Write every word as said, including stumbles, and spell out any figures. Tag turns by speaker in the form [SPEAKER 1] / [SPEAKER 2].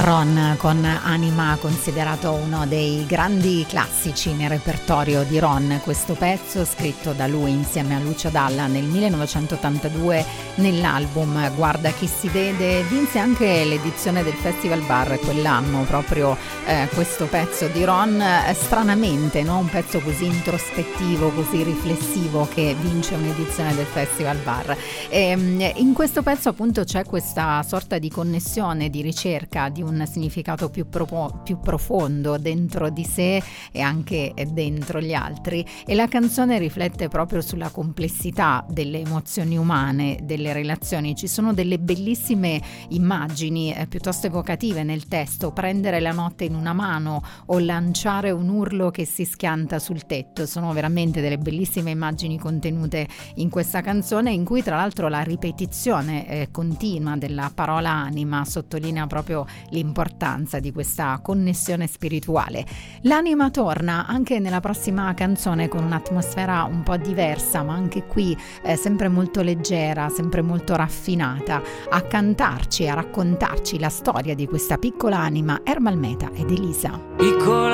[SPEAKER 1] Ron con Anima, considerato uno dei grandi classici nel repertorio di Ron. Questo pezzo, scritto da lui insieme a Lucio Dalla nel millenovecentottantadue nell'album Guarda chi si vede, vinse anche l'edizione del Festival Bar quell'anno, proprio eh, questo pezzo di Ron, eh, stranamente, no? Un pezzo così introspettivo, così riflessivo, che vince un'edizione del Festival Bar. E, in questo pezzo appunto c'è questa sorta di connessione, di ricerca di un un significato più, propo- più profondo dentro di sé e anche dentro gli altri, e la canzone riflette proprio sulla complessità delle emozioni umane, delle relazioni. Ci sono delle bellissime immagini eh, piuttosto evocative nel testo: prendere la notte in una mano o lanciare un urlo che si schianta sul tetto. Sono veramente delle bellissime immagini contenute in questa canzone, in cui tra l'altro la ripetizione eh, continua della parola anima sottolinea proprio l'importanza di questa connessione spirituale. L'anima torna anche nella prossima canzone con un'atmosfera un po' diversa, ma anche qui eh, sempre molto leggera, sempre molto raffinata, a cantarci, a raccontarci la storia di questa piccola anima, Ermal Meta ed Elisa.
[SPEAKER 2] Piccola